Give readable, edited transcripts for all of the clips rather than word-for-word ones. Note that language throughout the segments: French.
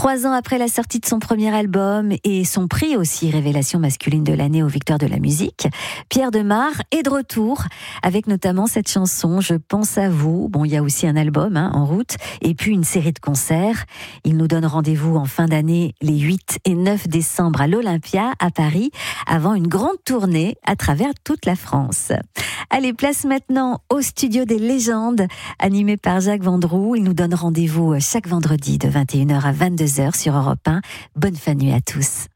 3 ans après la sortie de son premier album et son prix aussi Révélation masculine de l'année aux Victoires de la musique, Pierre Demar est de retour avec notamment cette chanson Je pense à vous. Bon, il y a aussi un album en route et puis une série de concerts. Il nous donne rendez-vous en fin d'année les 8 et 9 décembre à l'Olympia à Paris avant une grande tournée à travers toute la France. Allez, place maintenant au studio des légendes animé par Jacques Vendroux. Il nous donne rendez-vous chaque vendredi de 21h à 22h sur Europe 1. Bonne fin de nuit à tous.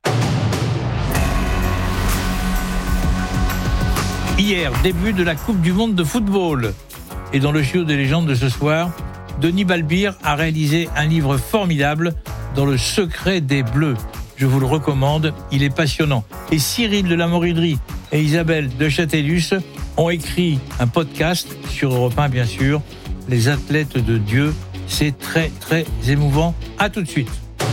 Hier, début de la Coupe du Monde de football. Et dans le studio des légendes de ce soir, Denis Balbir a réalisé un livre formidable dans le secret des Bleus. Je vous le recommande, il est passionnant. Et Cyril de la Moriderie et Isabelle de Châtellus ont écrit un podcast sur Europe 1, bien sûr, Les athlètes de Dieu. C'est très, très émouvant. À tout de suite.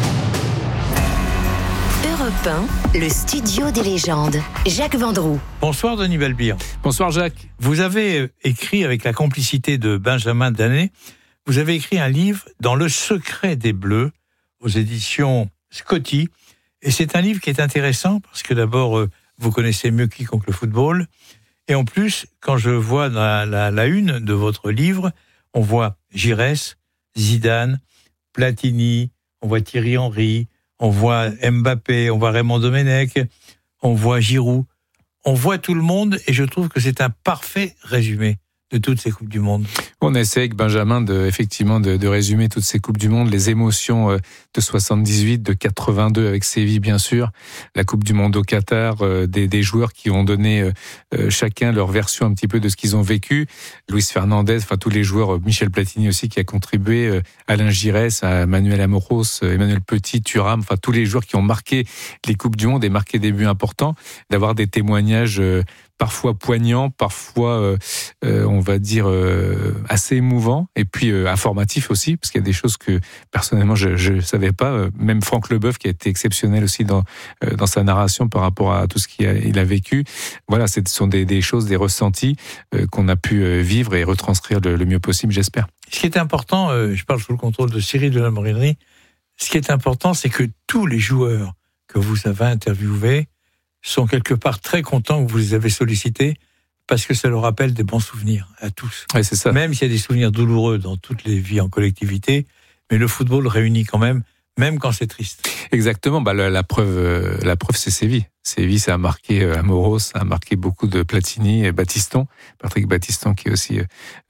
Europe 1, le studio des légendes. Jacques Vendroux. Bonsoir Denis Balbir. Bonsoir Jacques. Vous avez écrit, avec la complicité de Benjamin Danet, vous avez écrit un livre dans le secret des Bleus aux éditions Scotty. Et c'est un livre qui est intéressant parce que d'abord, vous connaissez mieux quiconque le football. Et en plus, quand je vois dans la une de votre livre, on voit Giresse, Zidane, Platini, on voit Thierry Henry, on voit Mbappé, on voit Raymond Domenech, on voit Giroud. On voit tout le monde et je trouve que c'est un parfait résumé de toutes ces Coupes du Monde. On essaie avec Benjamin de résumer toutes ces Coupes du Monde, les émotions de 78, de 82 avec Séville bien sûr, la Coupe du Monde au Qatar, des joueurs qui ont donné chacun leur version un petit peu de ce qu'ils ont vécu. Luis Fernandez, enfin tous les joueurs, Michel Platini aussi qui a contribué, Alain Giresse, Manuel Amoros, Emmanuel Petit, Thuram, enfin tous les joueurs qui ont marqué les Coupes du Monde et marqué des buts importants, d'avoir des témoignages parfois poignant, parfois, on va dire, assez émouvant, et puis informatif aussi, parce qu'il y a des choses que, personnellement, je ne savais pas. Même Franck Leboeuf, qui a été exceptionnel aussi dans sa narration par rapport à tout ce qu'il a vécu. Voilà, ce sont des choses, des ressentis qu'on a pu vivre et retranscrire le mieux possible, j'espère. Ce qui est important, je parle sous le contrôle de Cyril de la Moriderie, ce qui est important, c'est que tous les joueurs que vous avez interviewés sont quelque part très contents que vous les avez sollicités parce que ça leur rappelle des bons souvenirs à tous. Ouais, c'est ça. Même s'il y a des souvenirs douloureux dans toutes les vies en collectivité, mais le football réunit quand même quand c'est triste. Exactement. La preuve, c'est Séville. Séville, ça a marqué Amoros, ça a marqué beaucoup de Platini et Battiston. Patrick Battiston qui aussi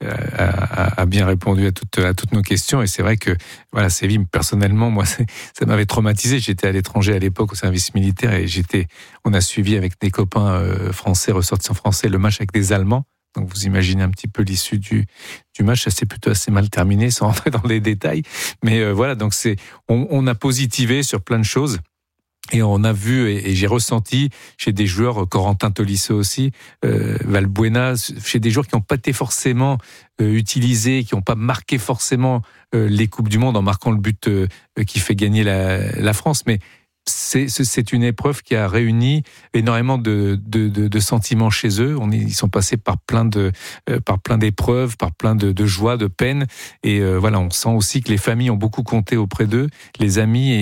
a bien répondu à toutes nos questions. Et c'est vrai que Séville, personnellement, moi, ça m'avait traumatisé. J'étais à l'étranger à l'époque au service militaire et on a suivi avec des copains français, ressortissants français, le match avec des Allemands. Donc vous imaginez un petit peu l'issue du match, ça s'est plutôt assez mal terminé, sans rentrer dans les détails. Mais donc on a positivé sur plein de choses. Et on a vu, et j'ai ressenti chez des joueurs, Corentin Tolisso aussi, Valbuena, chez des joueurs qui n'ont pas été forcément utilisés, qui n'ont pas marqué forcément les Coupes du Monde en marquant le but qui fait gagner la France. Mais c'est une épreuve qui a réuni énormément de sentiments chez eux. Ils sont passés par plein d'épreuves, par plein de joies, de peines. Et on sent aussi que les familles ont beaucoup compté auprès d'eux, les amis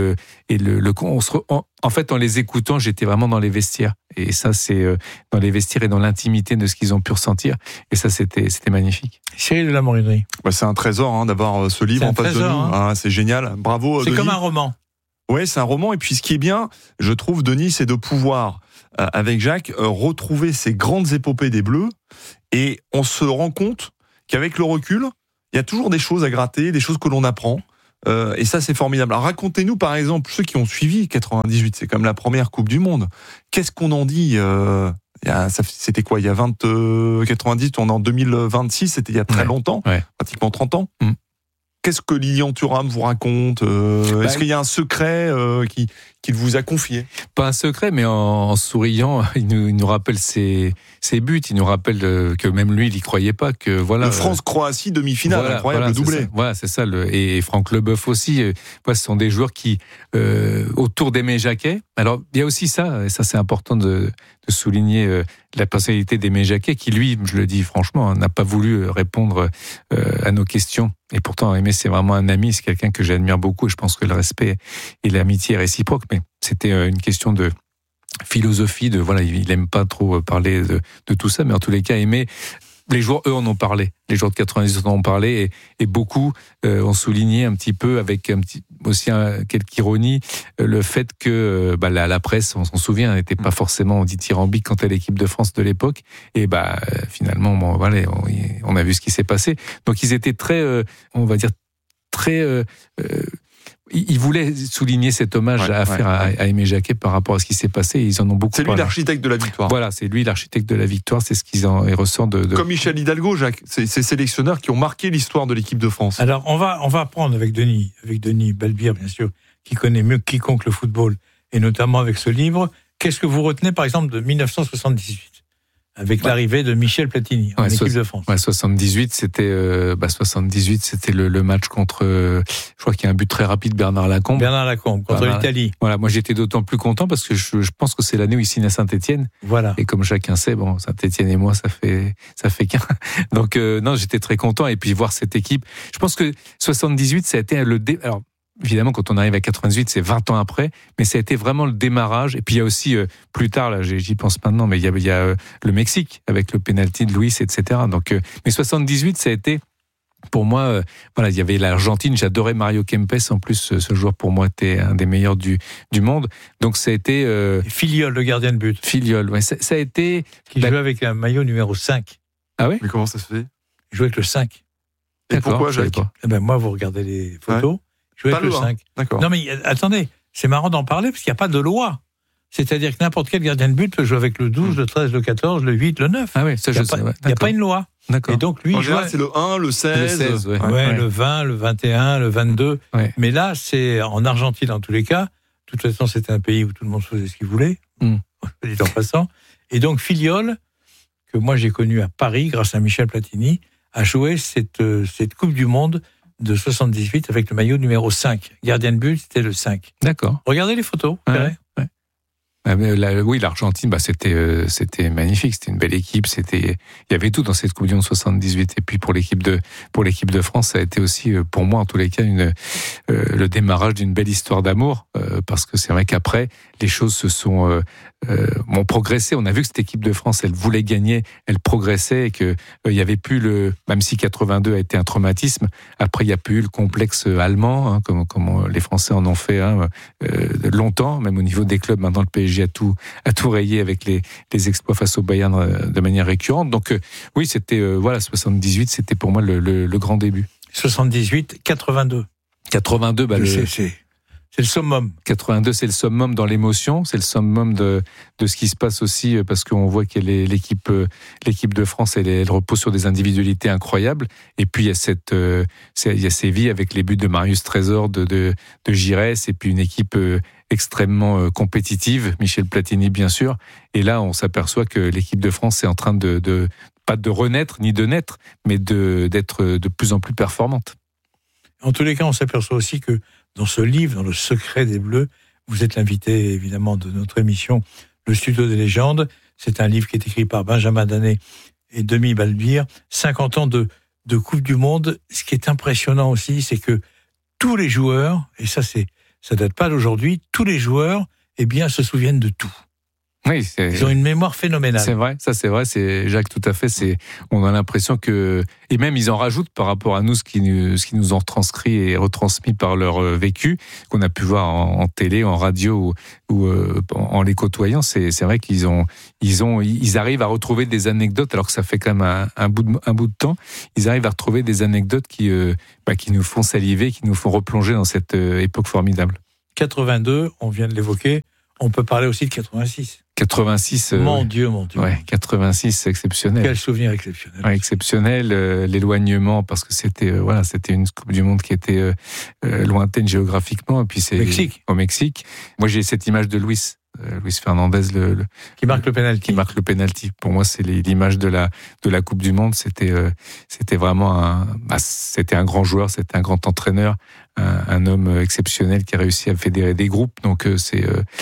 en fait, en les écoutant, j'étais vraiment dans les vestiaires. Et ça, c'est dans les vestiaires et dans l'intimité de ce qu'ils ont pu ressentir. Et ça, c'était magnifique. Cyril de la Moriderie. C'est un trésor d'avoir ce livre en face de nous. C'est génial. Bravo, c'est Denis. comme un roman. Ouais, c'est un roman. Et puis, ce qui est bien, je trouve, Denis, c'est de pouvoir, avec Jacques, retrouver ces grandes épopées des Bleus. Et on se rend compte qu'avec le recul, il y a toujours des choses à gratter, des choses que l'on apprend. Et ça, c'est formidable. Alors, racontez-nous, par exemple, ceux qui ont suivi 98, c'est comme la première Coupe du Monde. Qu'est-ce qu'on en dit c'était quoi, il y a 90, on est en 2026, c'était il y a très longtemps, pratiquement 30 ans. Qu'est-ce que Lilian Thuram vous raconte ? Est-ce qu'il y a un secret qu'il vous a confié ? Pas un secret, mais en souriant, il nous rappelle ses buts. Il nous rappelle que même lui, il n'y croyait pas. Que le France-Croatie demi-finale, incroyable, doublé. C'est ça. Et Franck Leboeuf aussi. Ce sont des joueurs qui, autour d'Aimé Jacquet. Alors, il y a aussi ça, et ça c'est important de souligner la personnalité d'Aimé Jacquet, qui lui, je le dis franchement, n'a pas voulu répondre à nos questions. Et pourtant, Aimé mais c'est vraiment un ami, c'est quelqu'un que j'admire beaucoup et je pense que le respect et l'amitié est réciproque. Mais c'était une question de philosophie, il aime pas trop parler de tout ça, mais en tous les cas, aimer. Les joueurs, eux, en ont parlé. Les joueurs de 90 en ont parlé et beaucoup ont souligné un petit peu, avec quelques ironie, le fait que la presse, on s'en souvient, n'était pas forcément dithyrambique quant à l'équipe de France de l'époque. Et finalement, on a vu ce qui s'est passé. Donc ils étaient très, on va dire, très... Ils voulaient souligner cet hommage à Aimé Jacquet par rapport à ce qui s'est passé. Ils en ont beaucoup parlé. C'est lui l'architecte de la victoire. Voilà, c'est lui l'architecte de la victoire. C'est ce qu'ils en ressentent de... Comme Michel Hidalgo, Jacques, ces sélectionneurs qui ont marqué l'histoire de l'équipe de France. Alors, on va prendre avec Denis Balbir, bien sûr, qui connaît mieux que quiconque le football, et notamment avec ce livre. Qu'est-ce que vous retenez, par exemple, de 1978 ? Avec l'arrivée de Michel Platini en équipe de France. 78, c'était le match contre, je crois qu'il y a un but très rapide, Bernard Lacombe contre l'Italie. Voilà, moi j'étais d'autant plus content parce que je pense que c'est l'année où il signe à Saint-Étienne. Voilà. Et comme chacun sait, Saint-Étienne et moi, ça fait qu'un. Donc non, j'étais très content et puis voir cette équipe. Je pense que 78, ça a été alors évidemment, quand on arrive à 98, c'est 20 ans après, mais ça a été vraiment le démarrage. Et puis il y a aussi, plus tard, là, j'y pense maintenant, mais il y a le Mexique, avec le penalty de Luis, etc. Donc, mais 78, ça a été, pour moi, il y avait l'Argentine, j'adorais Mario Kempes, en plus, ce joueur, pour moi, était un des meilleurs du monde. Donc ça a été... Filiol, le gardien de but. Filiol, ouais. Ça a été... Qui jouait avec un maillot numéro 5. Ah oui ? Mais comment ça se fait ? Il jouait avec le 5. Et pourquoi, Jacques ? Moi, vous regardez les photos... Ouais. Je vais avec le 5. D'accord. Non, mais attendez, c'est marrant d'en parler parce qu'il n'y a pas de loi. C'est-à-dire que n'importe quel gardien de but peut jouer avec le 12, le 13, le 14, le 8, le 9. Ah oui, ça je sais. Il n'y a pas une loi. D'accord. Et donc lui, en général, c'est le 1, le 16. Le 20, le 21, le 22. Ouais. Mais là, c'est en Argentine en tous les cas. De toute façon, c'était un pays où tout le monde faisait ce qu'il voulait. Dit en passant. Et donc Filiol, que moi j'ai connu à Paris grâce à Michel Platini, a joué cette Coupe du Monde de 78 avec le maillot numéro 5. Gardien de but, c'était le 5. D'accord. Regardez les photos. Oui, l'Argentine, c'était magnifique, c'était une belle équipe, il y avait tout dans cette Coupe du Monde 78. Et puis pour l'équipe de France, ça a été aussi, pour moi en tous les cas, le démarrage d'une belle histoire d'amour, parce que c'est vrai qu'après les choses ont progressé. On a vu que cette équipe de France, elle voulait gagner, elle progressait, et que il y avait plus même si 82 a été un traumatisme, après il y a plus eu le complexe allemand, comme les Français en ont fait longtemps, même au niveau des clubs. Maintenant, le PSG a tout rayé avec les exploits face au Bayern de manière récurrente. Donc oui, c'était 78, c'était pour moi le grand début. 78, 82. 82, c'est le summum. 82, c'est le summum dans l'émotion, c'est le summum de ce qui se passe aussi, parce qu'on voit que l'équipe de France, elle repose sur des individualités incroyables. Et puis il y a Séville avec les buts de Marius Trésor, de Giresse, et puis une équipe extrêmement compétitive, Michel Platini bien sûr. Et là, on s'aperçoit que l'équipe de France est en train pas de renaître ni de naître, mais d'être de plus en plus performante. En tous les cas, on s'aperçoit aussi que dans ce livre, dans Le secret des Bleus, vous êtes l'invité évidemment de notre émission, Le Studio des légendes. C'est un livre qui est écrit par Benjamin Danet et Denis Balbir. 50 ans de Coupe du Monde. Ce qui est impressionnant aussi, c'est que tous les joueurs, et ça date pas d'aujourd'hui, tous les joueurs, se souviennent de tout. Oui, ils ont une mémoire phénoménale. C'est vrai, c'est Jacques, tout à fait. On a l'impression que, et même ils en rajoutent par rapport à nous ce qui nous ont transcrit et retransmis par leur vécu, qu'on a pu voir en télé, en radio ou en les côtoyant. C'est vrai qu'ils arrivent à retrouver des anecdotes, alors que ça fait quand même un bout de temps. Ils arrivent à retrouver des anecdotes qui nous font saliver, qui nous font replonger dans cette époque formidable. 82, on vient de l'évoquer. On peut parler aussi de 86. 86. Mon Dieu. Ouais, 86, exceptionnel. Quel souvenir exceptionnel. Ouais, exceptionnel, l'éloignement, parce que c'était une Coupe du Monde qui était lointaine géographiquement, et puis c'est au Mexique. Moi, j'ai cette image de Luis Fernandez, qui marque le penalty. Qui marque le penalty. Pour moi, c'est l'image de la Coupe du Monde. C'était vraiment c'était un grand joueur, c'était un grand entraîneur, un homme exceptionnel qui a réussi à fédérer des groupes. Donc c'est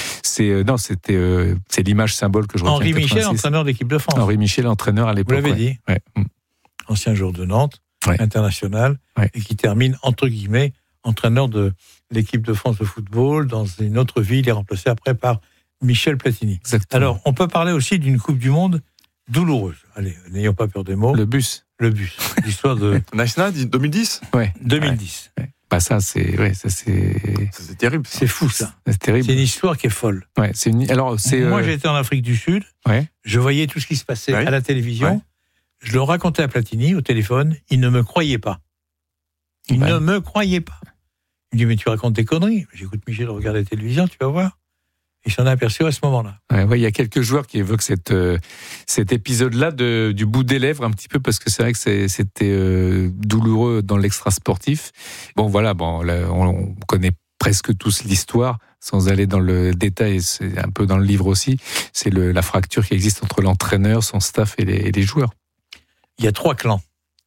l'image symbole que je retiens. Henri Michel, entraîneur d'équipe de France. Henri Michel, entraîneur à l'époque. Vous l'avez dit. Ouais. Ancien joueur de Nantes. international, et qui termine, entre guillemets, entraîneur de l'équipe de France de football dans une autre ville, et remplacé après par Michel Platini. Exactement. Alors, on peut parler aussi d'une Coupe du Monde douloureuse. Allez, n'ayons pas peur des mots. Le bus. L'histoire de National 2010. 2010. Ouais. Bah ça c'est terrible. C'est fou ça. C'est terrible. C'est une histoire qui est folle. Ouais, Moi j'étais en Afrique du Sud. Ouais. Je voyais tout ce qui se passait à la télévision. Ouais. Je le racontais à Platini au téléphone. Il ne me croyait pas. Il ne me croyait pas. Il me dit mais tu racontes des conneries. J'écoute Michel regarder la télévision, tu vas voir. Il s'en est aperçu à ce moment-là. Ouais, il y a quelques joueurs qui évoquent cet épisode-là du bout des lèvres un petit peu parce que c'est vrai que c'était douloureux dans l'extra-sportif. Bon, voilà, là, on connaît presque tous l'histoire sans aller dans le détail. C'est un peu dans le livre aussi. C'est la fracture qui existe entre l'entraîneur, son staff et les joueurs. Il y a 3 clans.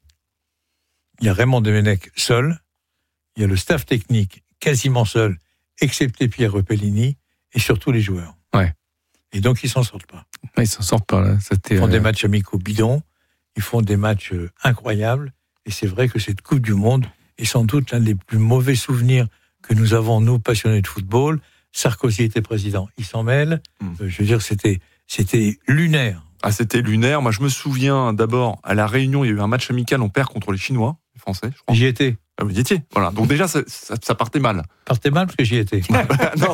Il y a Raymond Domenech seul. Il y a le staff technique quasiment seul, excepté Pierre Repellini. Et surtout les joueurs. Ouais. Et donc, ils s'en sortent pas. Ils s'en sortent pas, là. Ils font des matchs amicaux bidons. Ils font des matchs incroyables. Et c'est vrai que cette Coupe du Monde est sans doute l'un des plus mauvais souvenirs que nous avons, nous, passionnés de football. Sarkozy était président. Il s'en mêle. Je veux dire, c'était lunaire. Ah, c'était lunaire. Moi, je me souviens d'abord, à La Réunion, il y a eu un match amical, on perd contre les Chinois, les Français, je crois. J'y étais. Ah, vous y étiez. Voilà. Donc déjà, ça partait mal. Partait mal parce que j'y étais. non.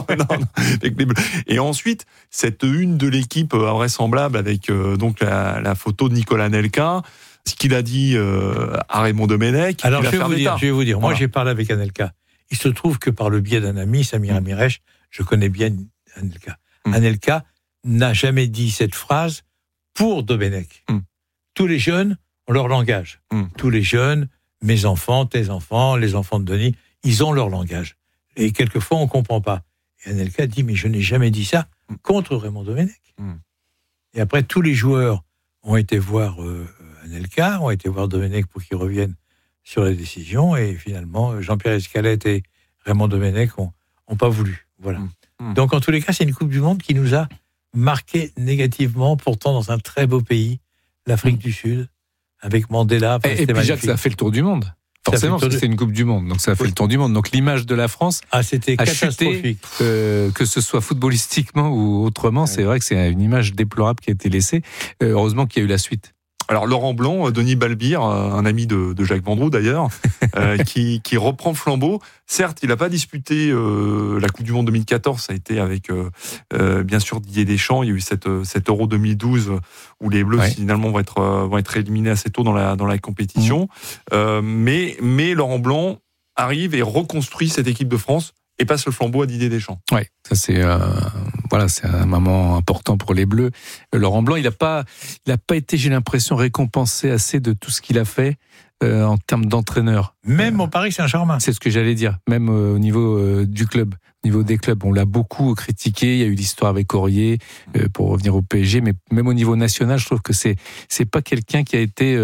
Et ensuite, cette une de l'équipe invraisemblable avec donc la photo de Nicolas Anelka, ce qu'il a dit à Raymond Domenech. Alors, je vais vous dire. Moi, j'ai parlé avec Anelka. Il se trouve que par le biais d'un ami, Samir Amirech, je connais bien Anelka. Anelka n'a jamais dit cette phrase pour Domenech. Tous les jeunes ont leur langage. Tous les jeunes, mes enfants, tes enfants, les enfants de Denis, ils ont leur langage. Et quelquefois, on ne comprend pas. Et Anelka dit, mais je n'ai jamais dit ça contre Raymond Domenech. Et après, tous les joueurs ont été voir Anelka, ont été voir Domenech pour qu'il revienne sur la décision. Et finalement, Jean-Pierre Escalette et Raymond Domenech n'ont pas voulu. Voilà. Donc, en tous les cas, c'est une Coupe du Monde qui nous a marqué négativement, pourtant dans un très beau pays, l'Afrique du Sud, avec Mandela. Et puis Jacques, ça a fait le tour du monde. Forcément, parce que c'est une Coupe du Monde, donc ça a fait le tour du monde. Donc l'image de la France c'était catastrophique. Que ce soit footballistiquement ou autrement, c'est vrai que c'est une image déplorable qui a été laissée. Heureusement qu'il y a eu la suite. Alors Laurent Blanc, Denis Balbir, un ami de Jacques Vendroux d'ailleurs, qui reprend le flambeau. Certes, il n'a pas disputé la Coupe du Monde 2014, ça a été avec bien sûr Didier Deschamps. Il y a eu cet Euro 2012 où les Bleus finalement vont être éliminés assez tôt dans la compétition. Mais Laurent Blanc arrive et reconstruit cette équipe de France et passe le flambeau à Didier Deschamps. Ouais, ça c'est c'est un moment important pour les Bleus. Laurent Blanc, il a pas été, j'ai l'impression, récompensé assez de tout ce qu'il a fait en termes d'entraîneur. Même au Paris Saint-Germain. C'est ce que j'allais dire. Même au niveau du club, au niveau des clubs, on l'a beaucoup critiqué. Il y a eu l'histoire avec Aurier pour revenir au PSG, mais même au niveau national, je trouve que c'est pas quelqu'un qui a été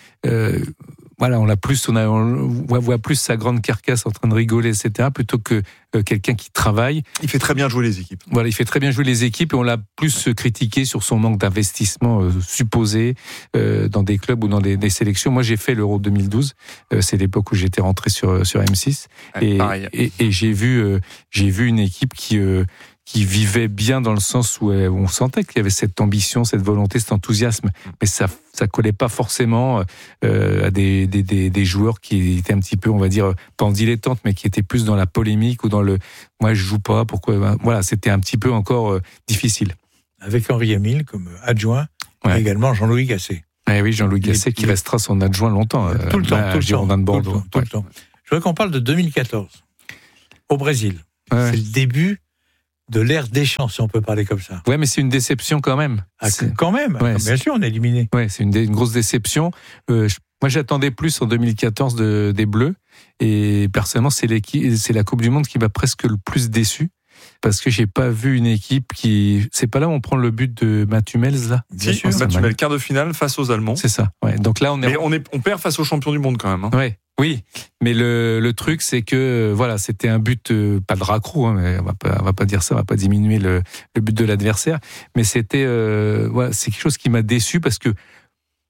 on voit plus sa grande carcasse en train de rigoler, etc., plutôt que quelqu'un qui travaille. Il fait très bien jouer les équipes. Voilà, il fait très bien jouer les équipes et on l'a plus critiqué sur son manque d'investissement supposé dans des clubs ou dans des sélections. Moi, j'ai fait l'Euro 2012. C'est l'époque où j'étais rentré sur M6 et j'ai vu une équipe qui vivait bien dans le sens où on sentait qu'il y avait cette ambition, cette volonté, cet enthousiasme, mais ça collait pas forcément à des joueurs qui étaient un petit peu, on va dire, pas en dilettante, mais qui étaient plus dans la polémique ou dans le « moi je joue pas, pourquoi ?» Voilà, c'était un petit peu encore difficile. Avec Henri Émile comme adjoint, et également Jean-Louis Gasset. Oui, Jean-Louis Gasset qui restera son adjoint longtemps. Tout le temps. Tout le temps. Je voudrais qu'on parle de 2014, au Brésil. Ouais. C'est le début de l'ère Deschamps, si on peut parler comme ça. Ouais, mais c'est une déception quand même. Quand même, bien sûr, on est éliminé. Ouais, c'est une grosse déception. Moi, j'attendais plus en 2014 des Bleus, et personnellement, c'est la Coupe du Monde qui m'a presque le plus déçu, parce que j'ai pas vu une équipe qui. C'est pas là où on prend le but de Mats Hummels, là. Bien sûr, Mats Hummels, quart de finale face aux Allemands. C'est ça. Ouais. Donc là, on perd face aux champions du monde quand même. Ouais. Oui, mais le truc, c'est que c'était un but, pas de raccro, mais on va pas dire ça, on va pas diminuer le but de l'adversaire, mais c'était c'est quelque chose qui m'a déçu parce que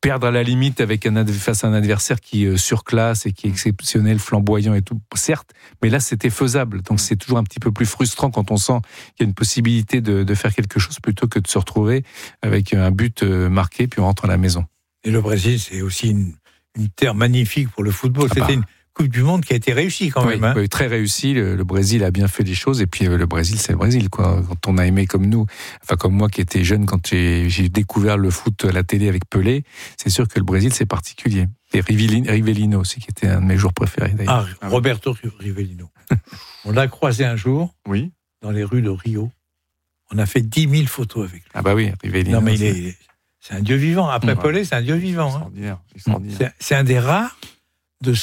perdre à la limite face à un adversaire qui surclasse et qui est exceptionnel, flamboyant et tout, certes, mais là c'était faisable. Donc c'est toujours un petit peu plus frustrant quand on sent qu'il y a une possibilité de faire quelque chose plutôt que de se retrouver avec un but marqué puis on rentre à la maison. Et le Brésil, c'est aussi une terre magnifique pour le football. C'était une Coupe du Monde qui a été réussie quand même. Hein. Oui, très réussie. Le Brésil a bien fait les choses. Et puis le Brésil, c'est le Brésil, quoi. Quand on a aimé comme nous, enfin comme moi qui étais jeune, quand j'ai découvert le foot à la télé avec Pelé, c'est sûr que le Brésil, c'est particulier. Et Rivellino aussi, qui était un de mes joueurs préférés d'ailleurs. Ah, Roberto Rivellino. On l'a croisé un jour dans les rues de Rio. On a fait 10 000 photos avec lui. Ah bah oui, Rivellino. Non mais c'est un dieu vivant. Après Pelé, c'est un dieu vivant. Extraordinaire. C'est un des rares de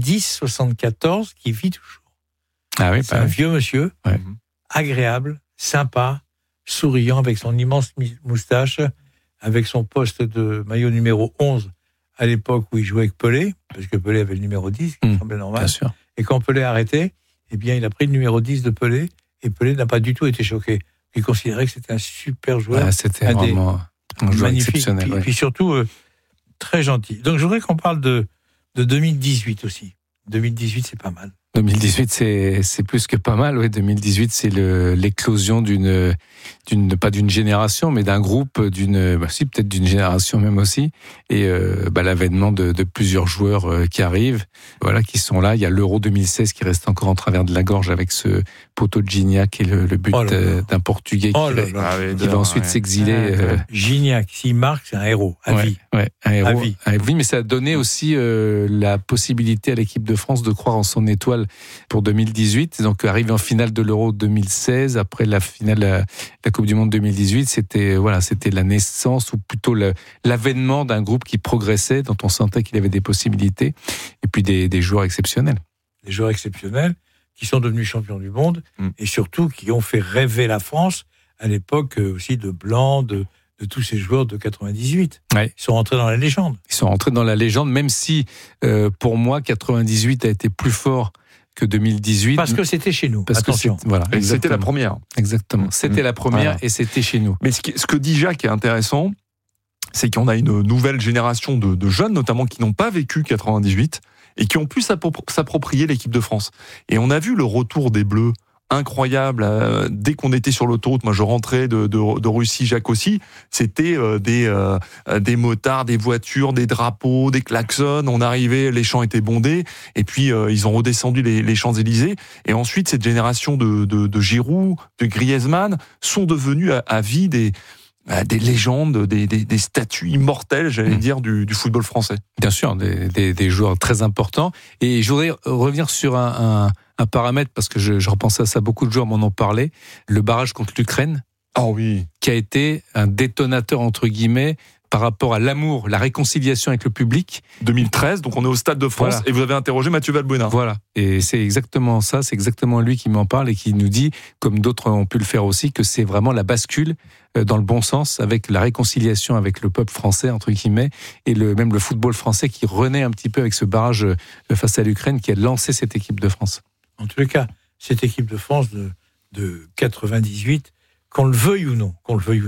70-74 qui vit toujours. Ah oui, c'est un vieux monsieur, agréable, sympa, souriant, avec son immense moustache, avec son poste de maillot numéro 11 à l'époque où il jouait avec Pelé, parce que Pelé avait le numéro 10, qui semblait normal. Bien sûr. Et quand Pelé a arrêté, eh bien, il a pris le numéro 10 de Pelé, et Pelé n'a pas du tout été choqué. Il considérait que c'était un super joueur. C'était vraiment un joueur exceptionnel. Et puis surtout, très gentil. Donc je voudrais qu'on parle de 2018 aussi. 2018, c'est pas mal. 2018, c'est plus que pas mal. Oui, 2018, c'est l'éclosion pas d'une génération, mais d'un groupe, peut-être d'une génération même aussi. Et l'avènement de plusieurs joueurs qui arrivent, qui sont là. Il y a l'Euro 2016 qui reste encore en travers de la gorge avec ce poteau de Gignac et le but d'un Portugais qui va ensuite s'exiler. Gignac, s'il marque, c'est un héros à vie. Un héros à vie. Oui, mais ça a donné aussi la possibilité à l'équipe de France de croire en son étoile pour 2018. Donc, arrivé en finale de l'Euro 2016, après la finale de la Coupe du Monde 2018, c'était la naissance, ou plutôt l'avènement d'un groupe qui progressait, dont on sentait qu'il avait des possibilités, et puis des joueurs exceptionnels. Des joueurs exceptionnels qui sont devenus champions du monde, et surtout qui ont fait rêver la France à l'époque aussi de Blanc, de tous ces joueurs de 98. Ouais. Ils sont rentrés dans la légende. Ils sont rentrés dans la légende, même si, pour moi, 98 a été plus fort que 2018. Parce que c'était chez nous. Attention. C'était la première. Exactement. C'était la première et c'était chez nous. Mais ce que dit Jacques est intéressant, c'est qu'on a une nouvelle génération de jeunes, notamment qui n'ont pas vécu 98 et qui ont pu s'approprier l'équipe de France. Et on a vu le retour des Bleus incroyable. Dès qu'on était sur l'autoroute, moi je rentrais de Russie, Jacques aussi, c'était des motards, des voitures, des drapeaux, des klaxons. On arrivait, les champs étaient bondés, et puis ils ont redescendu les Champs-Élysées. Et ensuite, cette génération de Giroud, de Griezmann sont devenus à vie des légendes, des statues immortelles, j'allais dire, du football français. Bien sûr, des joueurs très importants. Et je voudrais revenir sur un paramètre, parce que je repensais à ça, beaucoup de joueurs m'en ont parlé, le barrage contre l'Ukraine, qui a été un détonateur, entre guillemets, par rapport à l'amour, la réconciliation avec le public. 2013, donc on est au Stade de France, et vous avez interrogé Mathieu Valbuena. Voilà, et c'est exactement ça, c'est exactement lui qui m'en parle et qui nous dit, comme d'autres ont pu le faire aussi, que c'est vraiment la bascule dans le bon sens, avec la réconciliation avec le peuple français, entre guillemets, et même le football français qui renaît un petit peu avec ce barrage face à l'Ukraine qui a lancé cette équipe de France. En tous les cas, cette équipe de France de 98, qu'on le veuille ou non,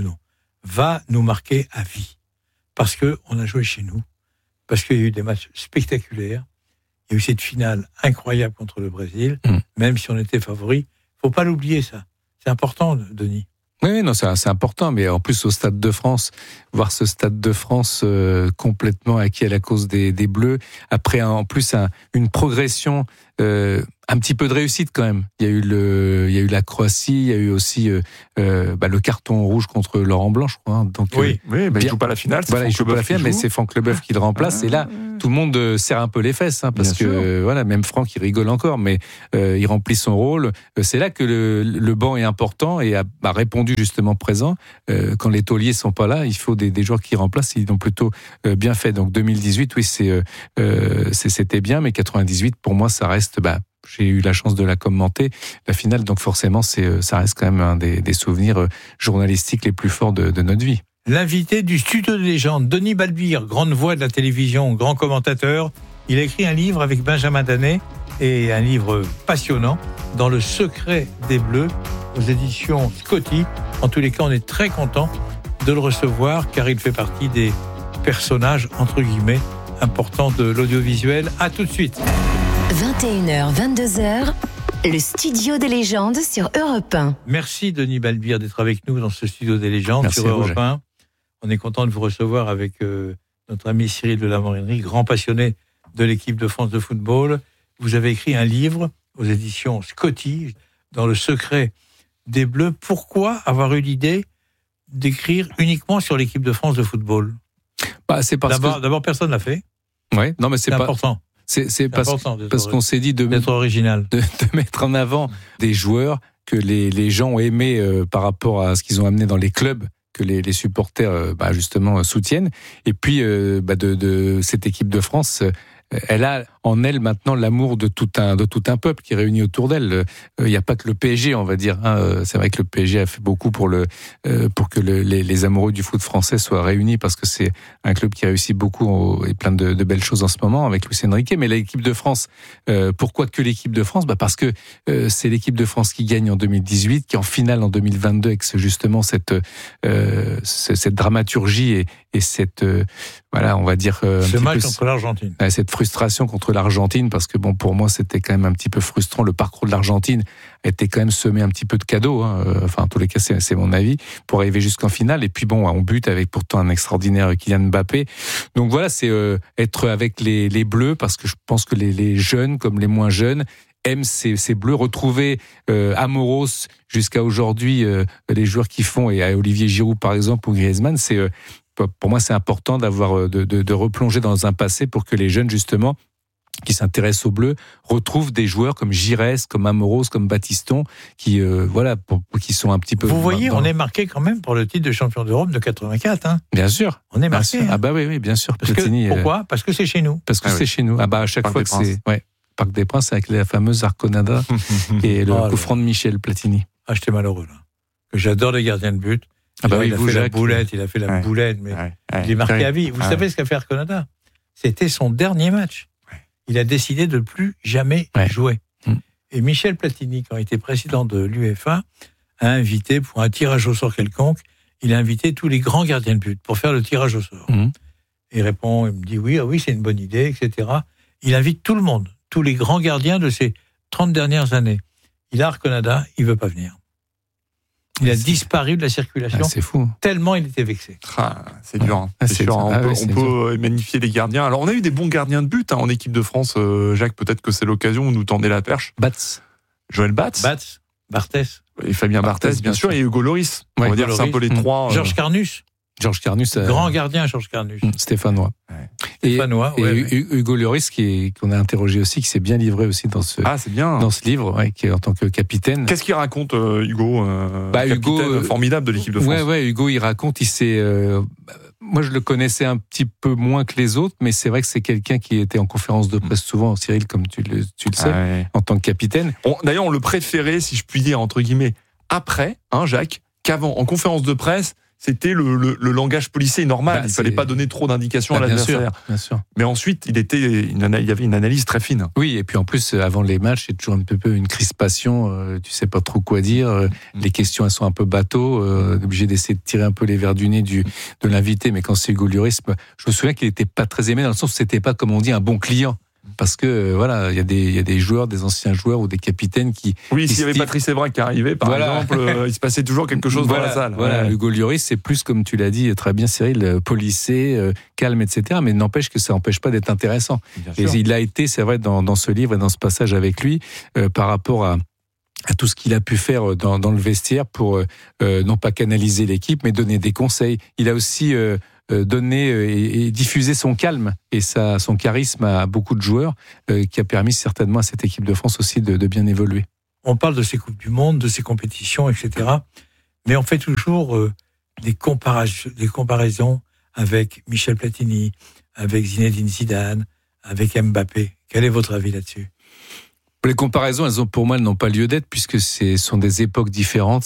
va nous marquer à vie. Parce qu'on a joué chez nous, parce qu'il y a eu des matchs spectaculaires, il y a eu cette finale incroyable contre le Brésil, même si on était favori. Il ne faut pas l'oublier, ça. C'est important, Denis. Oui, non, c'est important, mais en plus au Stade de France, voir ce Stade de France complètement acquis à la cause des Bleus, après en plus une progression, un petit peu de réussite quand même. Il y a eu la Croatie, il y a eu aussi le carton rouge contre Laurent Blanc, je crois. Donc, il joue pas la finale. Il joue pas la finale, mais c'est Franck Leboeuf qui le remplace. Et là, tout le monde serre un peu les fesses, parce que même Franck, il rigole encore, mais il remplit son rôle. C'est là que le banc est important et a répondu justement présent. Quand les tauliers sont pas là, il faut des joueurs qui remplacent. Ils l'ont plutôt bien fait. Donc 2018, oui, c'était bien, mais 98, pour moi, ça reste. J'ai eu la chance de la commenter, la finale, donc forcément, ça reste quand même un des souvenirs journalistiques les plus forts de notre vie. L'invité du Studio des légendes, Denis Balbir, grande voix de la télévision, grand commentateur. Il a écrit un livre avec Benjamin Danet, et un livre passionnant, Dans le secret des Bleus, aux éditions Scotty. En tous les cas, on est très content de le recevoir, car il fait partie des personnage, entre guillemets, important de l'audiovisuel. À tout de suite. 21h, 22h, le studio des légendes sur Europe 1. Merci Denis Balbir d'être avec nous dans ce studio des légendes. Merci sur Europe 1. On est content de vous recevoir avec notre ami Cyril de la Morinerie, grand passionné de l'équipe de France de football. Vous avez écrit un livre aux éditions Scotty, Dans le secret des Bleus. Pourquoi avoir eu l'idée d'écrire uniquement sur l'équipe de France de football ? C'est parce D'abord, personne ne l'a fait. Ouais, non, mais c'est pas important. C'est parce qu'on s'est dit d'être original, de mettre en avant des joueurs que les gens ont aimés par rapport à ce qu'ils ont amené dans les clubs, que les supporters justement soutiennent. Et puis de cette équipe de France, elle a en elle maintenant l'amour de tout un peuple qui est réuni autour d'elle. Il n'y a pas que le PSG, on va dire. C'est vrai que le PSG a fait beaucoup pour que les amoureux du foot français soient réunis, parce que c'est un club qui réussit beaucoup et plein de belles choses en ce moment avec Luis Enrique. Mais l'équipe de France, pourquoi que l'équipe de France ? Parce que c'est l'équipe de France qui gagne en 2018, qui est en finale en 2022 avec justement cette dramaturgie et cette on va dire ce match contre l'Argentine. Cette frustration contre l'Argentine, parce que pour moi c'était quand même un petit peu frustrant. Le parcours de l'Argentine était quand même semé un petit peu de cadeaux, enfin en tous les cas c'est mon avis, pour arriver jusqu'en finale. Et puis on bute avec pourtant un extraordinaire Kylian Mbappé. Donc voilà, c'est être avec les Bleus, parce que je pense que les jeunes comme les moins jeunes aiment ces Bleus, retrouver Amoros jusqu'à aujourd'hui, les joueurs qui font, et à Olivier Giroud par exemple ou Griezmann, pour moi c'est important d'avoir de replonger dans un passé pour que les jeunes justement qui s'intéressent aux Bleus retrouvent des joueurs comme Giresse, comme Amoros, comme Battiston, qui qui sont un petit peu... Vous voyez, on est marqué quand même pour le titre de champion d'Europe de 84. Bien sûr. On est marqué. Ah bah oui, bien sûr. Pourquoi ? Parce que c'est chez nous. Parce que c'est chez nous. À chaque fois que c'est... Parc des Princes avec la fameuse Arconada et le coup franc de Michel Platini. J'étais malheureux là. J'adore les gardiens de but. Il a fait la boulette, mais il est marqué à vie. Vous savez ce qu'a fait Arconada ? C'était son dernier match. Il a décidé de ne plus jamais jouer. Et Michel Platini, quand il était président de l'UEFA, a invité, pour un tirage au sort quelconque, il a invité tous les grands gardiens de but pour faire le tirage au sort. Il répond, il me dit oui, c'est une bonne idée, etc. Il invite tout le monde, tous les grands gardiens de ces 30 dernières années. Il a Arconada, il ne veut pas venir. Il a disparu de la circulation. C'est fou. Tellement il était vexé. C'est dur. C'est sûr. On peut magnifier les gardiens. Alors, on a eu des bons gardiens de but en équipe de France. Jacques, peut-être que c'est l'occasion où nous tendez la perche. Joël Batz. Barthès. Et Fabien Barthès, bien sûr. Et Hugo Lloris. On va dire que c'est un peu les trois. Georges Carnus. Grand gardien, Georges Carnus. Stéphanois. Et Hugo Lloris, qu'on a interrogé aussi, qui s'est bien livré aussi dans ce livre, qui est en tant que capitaine. Qu'est-ce qu'il raconte, Hugo, capitaine formidable de l'équipe de France? Hugo, il raconte, moi, je le connaissais un petit peu moins que les autres, mais c'est vrai que c'est quelqu'un qui était en conférence de presse souvent, Cyril, comme tu le sais, en tant que capitaine. D'ailleurs, on le préférait, si je puis dire, entre guillemets, après, Jacques, qu'avant. En conférence de presse, c'était le langage policier normal. Il ne fallait pas donner trop d'indications à l'adversaire. Bien sûr. Mais ensuite, il y avait une analyse très fine. Oui, et puis en plus, avant les matchs, c'est toujours un peu une crispation. Tu sais pas trop quoi dire. Les questions, elles sont un peu bateau. Obligé d'essayer de tirer un peu les verres du nez de l'invité. Mais quand c'est Hugo Lloris, je me souviens qu'il n'était pas très aimé, dans le sens où c'était pas, comme on dit, un bon client. Parce que il y a des joueurs, des anciens joueurs ou des capitaines qui... Oui, s'il y avait Patrice Evra qui arrivait, par exemple, il se passait toujours quelque chose dans la salle. Hugo Lloris, c'est plus, comme tu l'as dit très bien, Cyril, policé, calme, etc. Mais n'empêche que ça n'empêche pas d'être intéressant. Et il a été, c'est vrai, dans ce livre et dans ce passage avec lui, par rapport à tout ce qu'il a pu faire dans le vestiaire pour non pas canaliser l'équipe, mais donner des conseils. Il a aussi... donner et diffuser son calme et son charisme à beaucoup de joueurs, qui a permis certainement à cette équipe de France aussi de bien évoluer. On parle de ces Coupes du Monde, de ces compétitions, etc. Mais on fait toujours des comparaisons avec Michel Platini, avec Zinedine Zidane, avec Mbappé. Quel est votre avis là-dessus ? Les comparaisons, pour moi, elles n'ont pas lieu d'être, puisque ce sont des époques différentes.